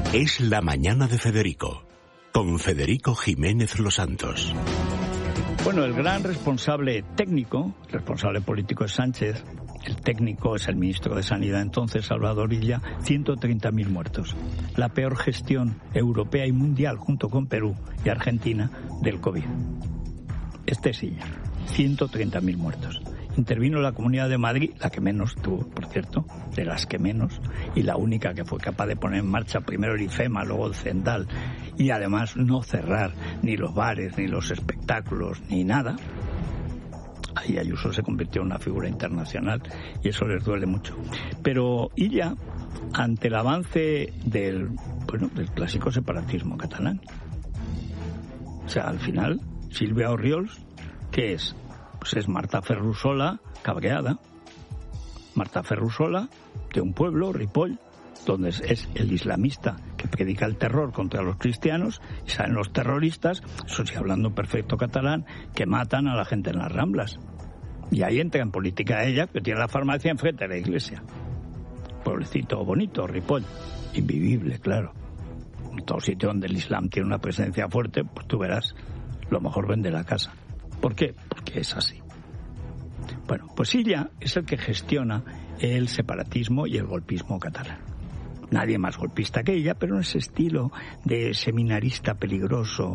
Es la mañana de Federico, con Federico Jiménez Los Santos. Bueno, el gran responsable técnico, responsable político es Sánchez, el técnico es el ministro de Sanidad entonces, Salvador Illa, 130.000 muertos. La peor gestión europea y mundial, junto con Perú y Argentina, del COVID. Este es Illa, 130.000 muertos. Intervino la Comunidad de Madrid, la que menos tuvo, por cierto, de las que menos, y la única que fue capaz de poner en marcha primero el IFEMA, luego el CENDAL, y además no cerrar ni los bares, ni los espectáculos, ni nada. Ahí Ayuso se convirtió en una figura internacional y eso les duele mucho. Pero Illa, ante el avance del clásico separatismo catalán, o sea, al final, Sílvia Orriols, ¿qué es? Pues es Marta Ferrusola cabreada. Marta Ferrusola, de un pueblo, Ripoll, donde es el islamista que predica el terror contra los cristianos, y salen los terroristas, eso sí, hablando perfecto catalán, que matan a la gente en las Ramblas. Y ahí entra en política ella, que tiene la farmacia enfrente de la iglesia. Pueblecito bonito, Ripoll, invivible, claro. En todo sitio donde el Islam tiene una presencia fuerte, pues tú verás, lo mejor vende la casa. ¿Por qué? Porque es así. Bueno, pues Illa es el que gestiona el separatismo y el golpismo catalán. Nadie más golpista que ella, pero en ese estilo de seminarista peligroso.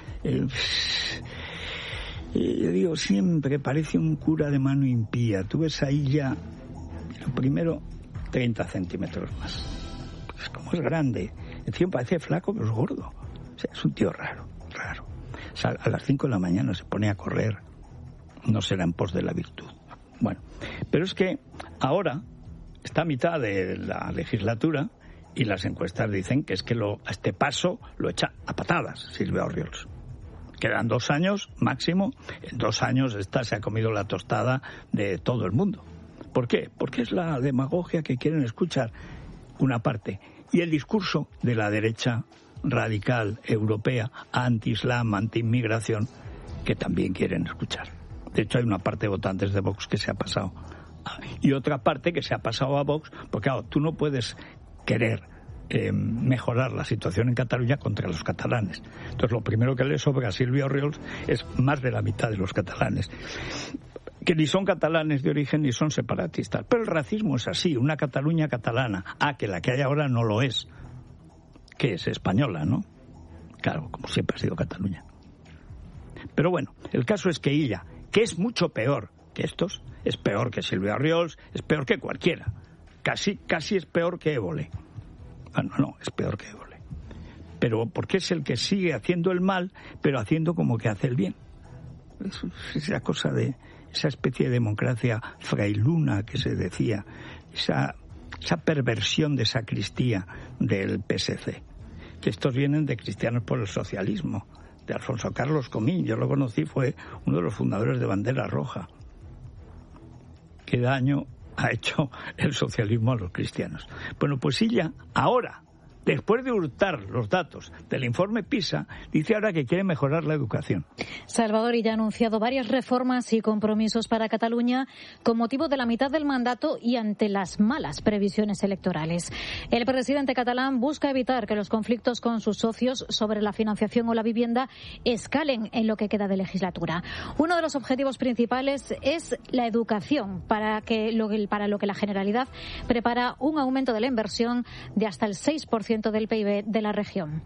Yo digo siempre, parece un cura de mano impía. Tú ves a Illa, lo primero, 30 centímetros más. Pues como es grande. Encima parece flaco, pero es gordo. O sea, es un tío raro. O sea, a las 5 de la mañana se pone a correr. No será en pos de la virtud. Bueno, pero es que ahora está a mitad de la legislatura y las encuestas dicen que es que a este paso lo echa a patadas Sílvia Orriols. Quedan 2 años máximo. En 2 años esta se ha comido la tostada de todo el mundo. ¿Por qué? Porque es la demagogia que quieren escuchar una parte y el discurso de la derecha radical europea, anti-islam, anti-inmigración, que también quieren escuchar. De hecho, hay una parte de votantes de Vox que se ha pasado. Y otra parte que se ha pasado a Vox, porque claro, tú no puedes querer mejorar la situación en Cataluña contra los catalanes. Entonces, lo primero que le sobra a Sílvia Orriols es más de la mitad de los catalanes, que ni son catalanes de origen ni son separatistas. Pero el racismo es así, una Cataluña catalana. Que la que hay ahora no lo es. Que es española, ¿no? Claro, como siempre ha sido Cataluña. Pero bueno, el caso es que Illa, que es mucho peor que estos, es peor que Sílvia Orriols, es peor que cualquiera. Casi es peor que Évole. Bueno, no, es peor que Évole. Pero porque es el que sigue haciendo el mal, pero haciendo como que hace el bien. Es esa cosa de esa especie de democracia frailuna que se decía, esa perversión de sacristía del PSC, que estos vienen de Cristianos por el Socialismo, de Alfonso Carlos Comín. Yo lo conocí, fue uno de los fundadores de Bandera Roja. ¿Qué daño ha hecho el socialismo a los cristianos? Bueno, pues Illa ahora, después de hurtar los datos del informe PISA, dice ahora que quiere mejorar la educación. Salvador Illa ha anunciado varias reformas y compromisos para Cataluña con motivo de la mitad del mandato y ante las malas previsiones electorales. El presidente catalán busca evitar que los conflictos con sus socios sobre la financiación o la vivienda escalen en lo que queda de legislatura. Uno de los objetivos principales es la educación, para lo que la Generalitat prepara un aumento de la inversión de hasta el 6% del PIB de la región.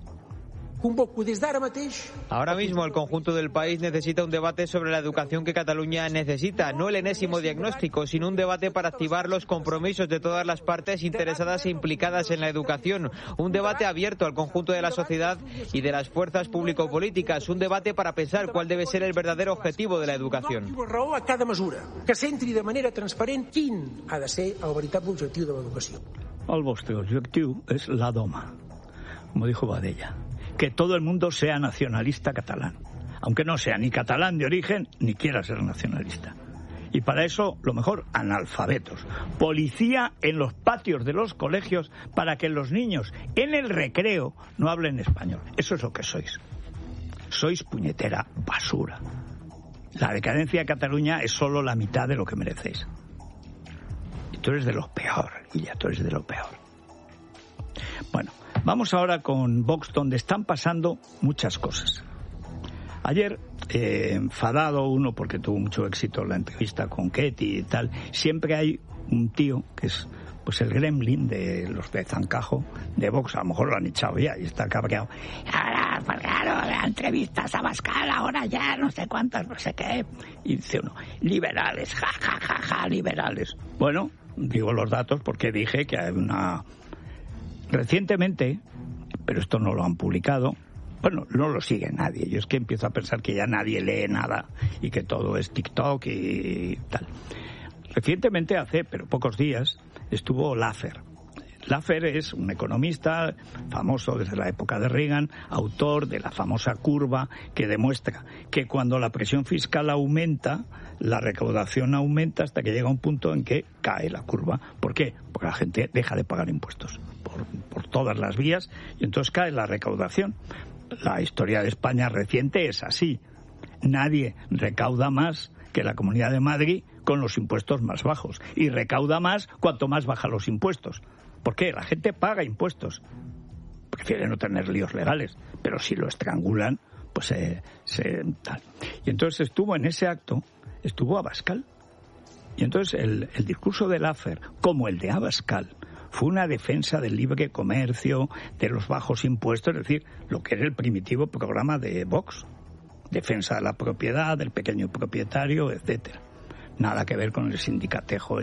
Ahora mismo el conjunto del país necesita un debate sobre la educación que Cataluña necesita, no el enésimo diagnóstico, sino un debate para activar los compromisos de todas las partes interesadas e implicadas en la educación, un debate abierto al conjunto de la sociedad y de las fuerzas público-políticas, un debate para pensar cuál debe ser el verdadero objetivo de la educación. A cada mesura, que centri de manera transparent quin ha de ser el veritable objectiu de l'educació. El vostre objectiu és la doma, como dijo Badella. Que todo el mundo sea nacionalista catalán, aunque no sea ni catalán de origen ni quiera ser nacionalista. Y para eso, lo mejor, analfabetos. Policía en los patios de los colegios para que los niños en el recreo no hablen español. Eso es lo que sois. Sois puñetera basura. La decadencia de Cataluña es solo la mitad de lo que merecéis. Y tú eres de lo peor, Illa, tú eres de lo peor. Bueno, Vamos ahora con Vox, donde están pasando muchas cosas. Ayer, enfadado uno porque tuvo mucho éxito la entrevista con Ketty y tal, siempre hay un tío que es pues el gremlin de los de Zancajo, de Vox, a lo mejor lo han echado ya y está cabreado. Ahora, pues claro, la entrevistas a Abascal, ahora ya no sé cuántas, no sé qué. Y dice uno, liberales, ja, ja, ja, ja, liberales. Bueno, digo los datos porque dije que hay una... Recientemente, pero esto no lo han publicado, bueno, no lo sigue nadie. Yo es que empiezo a pensar que ya nadie lee nada y que todo es TikTok y tal. Recientemente, hace pero pocos días, estuvo Laffer. Laffer es un economista famoso desde la época de Reagan, autor de la famosa curva que demuestra que cuando la presión fiscal aumenta, la recaudación aumenta hasta que llega un punto en que cae la curva. ¿Por qué? Porque la gente deja de pagar impuestos por todas las vías y entonces cae la recaudación. La historia de España reciente es así. Nadie recauda más que la Comunidad de Madrid con los impuestos más bajos y recauda más cuanto más baja los impuestos. ¿Por qué? La gente paga impuestos. Prefiere no tener líos legales, pero si lo estrangulan, pues tal. Y entonces estuvo en ese acto, estuvo Abascal. Y entonces el discurso de Laffer, como el de Abascal, fue una defensa del libre comercio, de los bajos impuestos, es decir, lo que era el primitivo programa de Vox. Defensa de la propiedad, del pequeño propietario, etcétera. Nada que ver con el sindicatejo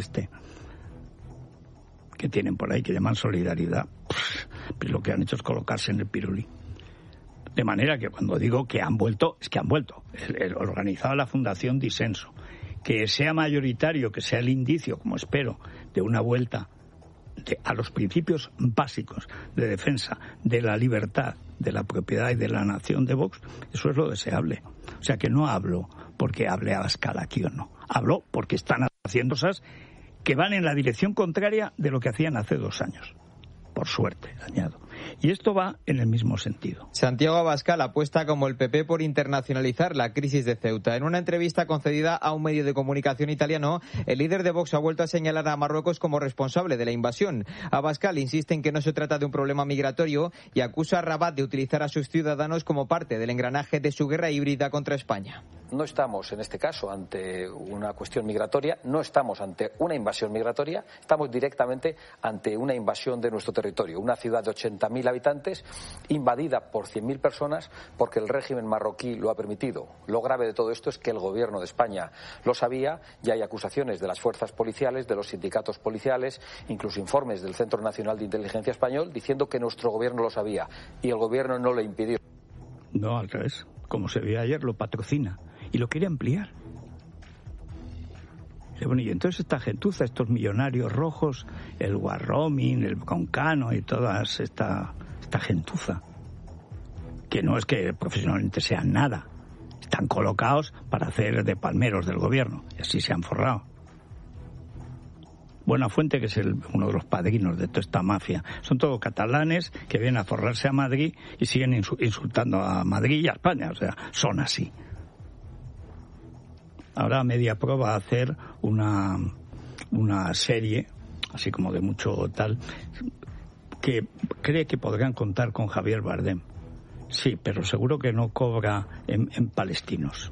que tienen por ahí, que llaman solidaridad. Pues lo que han hecho es colocarse en el pirulí. De manera que cuando digo que han vuelto, es que han vuelto. Organizado la Fundación Disenso. Que sea mayoritario, que sea el indicio, como espero, de una vuelta a los principios básicos de defensa de la libertad, de la propiedad y de la nación de Vox, eso es lo deseable. O sea que no hablo porque hable Abascal aquí o no. Hablo porque están haciendo cosas que van en la dirección contraria de lo que hacían hace 2 años. Por suerte, añado. Y esto va en el mismo sentido. Santiago Abascal apuesta como el PP por internacionalizar la crisis de Ceuta. En una entrevista concedida a un medio de comunicación italiano, el líder de Vox ha vuelto a señalar a Marruecos como responsable de la invasión. Abascal insiste en que no se trata de un problema migratorio y acusa a Rabat de utilizar a sus ciudadanos como parte del engranaje de su guerra híbrida contra España. No estamos, en este caso, ante una cuestión migratoria, no estamos ante una invasión migratoria, estamos directamente ante una invasión de nuestro territorio. Una ciudad de 80.000 habitantes invadida por 100.000 personas porque el régimen marroquí lo ha permitido. Lo grave de todo esto es que el gobierno de España lo sabía y hay acusaciones de las fuerzas policiales, de los sindicatos policiales, incluso informes del Centro Nacional de Inteligencia Español diciendo que nuestro gobierno lo sabía y el gobierno no lo impidió. No, al revés. Como se vio ayer, lo patrocina y lo quiere ampliar. Bueno, y entonces esta gentuza, estos millonarios rojos, el Warromin, el Broncano y toda esta gentuza, que no es que profesionalmente sean nada, están colocados para hacer de palmeros del gobierno, y así se han forrado. Buenafuente, que es uno de los padrinos de toda esta mafia, son todos catalanes que vienen a forrarse a Madrid y siguen insultando a Madrid y a España, o sea, son así. Ahora Mediapro va a hacer una serie, así como de mucho tal, que cree que podrán contar con Javier Bardem. Sí, pero seguro que no cobra en palestinos.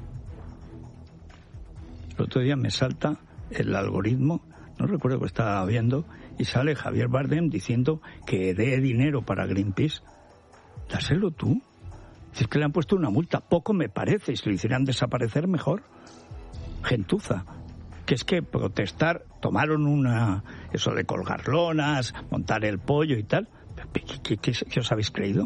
El otro día me salta el algoritmo, no recuerdo que estaba viendo, y sale Javier Bardem diciendo que dé dinero para Greenpeace. Dáselo tú. Si es que le han puesto una multa, poco me parece, y si lo hicieran desaparecer mejor. Gentuza, que es que protestar, tomaron eso de colgar lonas, montar el pollo y tal. ¿Qué os habéis creído?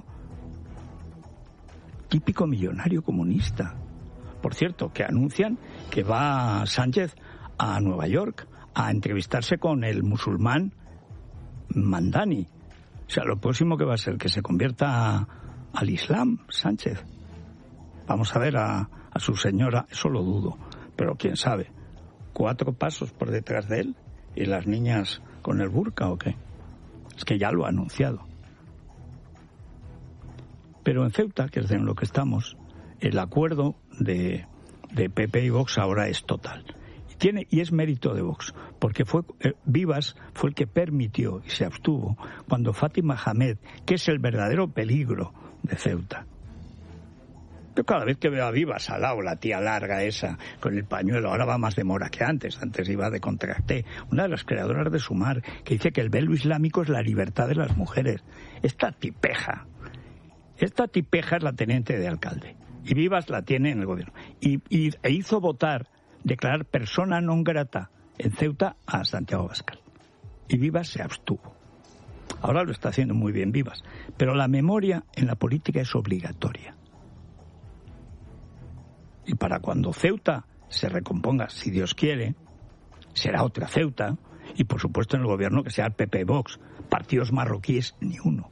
Típico millonario comunista. Por cierto, que anuncian que va Sánchez a Nueva York a entrevistarse con el musulmán Mandani. O sea, lo próximo que va a ser que se convierta al Islam, Sánchez. Vamos a ver a su señora, eso lo dudo. Pero quién sabe, 4 pasos por detrás de él y las niñas con el burka o qué. Es que ya lo ha anunciado. Pero en Ceuta, que es en lo que estamos, el acuerdo de PP y Vox ahora es total. Y es mérito de Vox, porque Vivas fue el que permitió y se abstuvo cuando Fátima Hamed, que es el verdadero peligro de Ceuta. Yo cada vez que veo a Vivas al lado, la tía larga esa, con el pañuelo, ahora va más de mora que antes iba de contracté, una de las creadoras de Sumar, que dice que el velo islámico es la libertad de las mujeres. Esta tipeja es la teniente de alcalde, y Vivas la tiene en el gobierno, e hizo declarar persona non grata en Ceuta a Santiago Abascal, y Vivas se abstuvo. Ahora lo está haciendo muy bien Vivas, pero la memoria en la política es obligatoria. Y para cuando Ceuta se recomponga, si Dios quiere, será otra Ceuta, y por supuesto en el gobierno que sea el PP Vox, partidos marroquíes ni uno.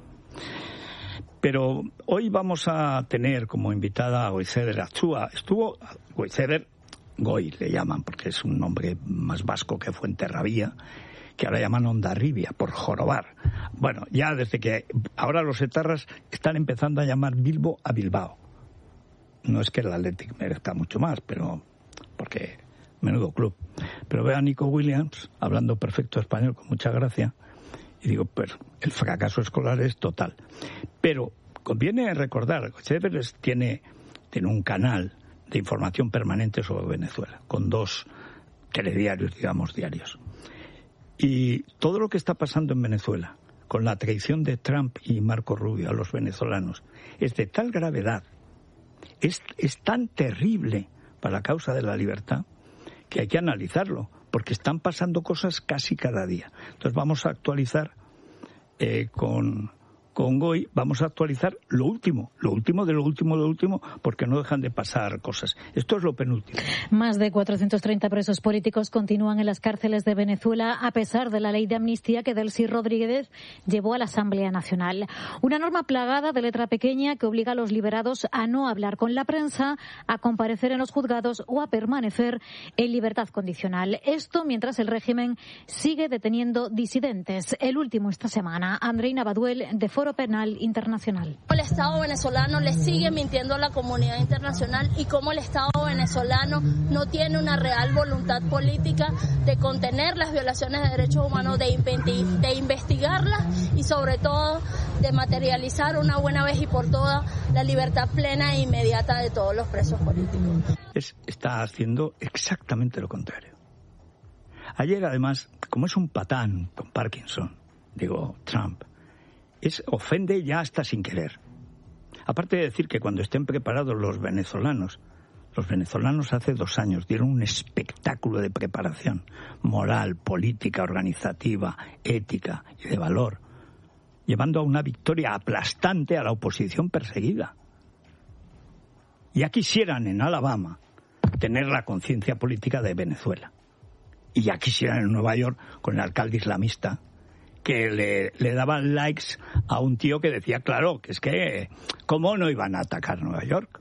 Pero hoy vamos a tener como invitada a Goizáder Achúa. Estuvo Goizáder, Goi le llaman, porque es un nombre más vasco que Fuenterrabía, que ahora llaman Hondarribia, por jorobar. Bueno, ya desde que ahora los etarras están empezando a llamar Bilbo a Bilbao. No es que el Athletic merezca mucho más, pero porque menudo club. Pero veo a Nico Williams hablando perfecto español con mucha gracia y digo, pues el fracaso escolar es total. Pero conviene recordar que Everest tiene un canal de información permanente sobre Venezuela, con 2 telediarios, digamos, diarios. Y todo lo que está pasando en Venezuela, con la traición de Trump y Marco Rubio a los venezolanos, es de tal gravedad, es tan terrible para la causa de la libertad, que hay que analizarlo, porque están pasando cosas casi cada día. Entonces vamos a actualizar con Goi, vamos a actualizar lo último de lo último, porque no dejan de pasar cosas. Esto es lo penúltimo. Más de 430 presos políticos continúan en las cárceles de Venezuela a pesar de la ley de amnistía que Delcy Rodríguez llevó a la Asamblea Nacional. Una norma plagada de letra pequeña que obliga a los liberados a no hablar con la prensa, a comparecer en los juzgados o a permanecer en libertad condicional. Esto mientras el régimen sigue deteniendo disidentes. El último esta semana, Andreina Baduel, de Foro Penal Internacional. El Estado venezolano le sigue mintiendo a la comunidad internacional y cómo el Estado venezolano no tiene una real voluntad política de contener las violaciones de derechos humanos, de investigarlas y sobre todo de materializar una buena vez y por todas la libertad plena e inmediata de todos los presos políticos. Está haciendo exactamente lo contrario. Ayer además, como es un patán con Parkinson, Trump, ofende ya hasta sin querer. Aparte de decir que cuando estén preparados los venezolanos hace 2 años dieron un espectáculo de preparación moral, política, organizativa, ética y de valor, llevando a una victoria aplastante a la oposición perseguida. Ya quisieran en Alabama tener la conciencia política de Venezuela. Y ya quisieran en Nueva York con el alcalde islamista que le daban likes a un tío que decía, claro, que es que ¿cómo no iban a atacar Nueva York?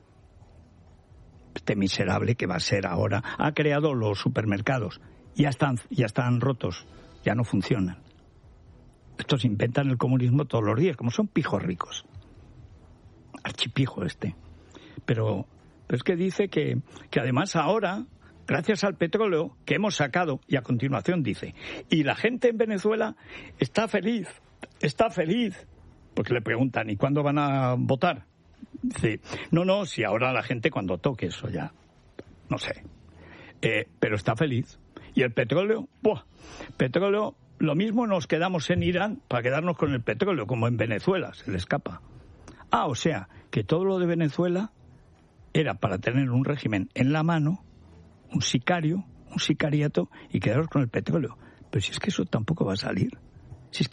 Este miserable que va a ser ahora ha creado los supermercados, ya están rotos, ya no funcionan. Estos inventan el comunismo todos los días, como son pijos ricos. Archipijo este. Pero es que dice que además ahora, gracias al petróleo que hemos sacado, y a continuación dice, y la gente en Venezuela está feliz, porque le preguntan, ¿y cuándo van a votar? Dice, no, si ahora la gente cuando toque eso ya, no sé, pero está feliz. Y el petróleo, petróleo, lo mismo nos quedamos en Irán para quedarnos con el petróleo, como en Venezuela, se le escapa. O sea, que todo lo de Venezuela era para tener un régimen en la mano, un sicariato y quedaros con el petróleo. Pero si es que eso tampoco va a salir.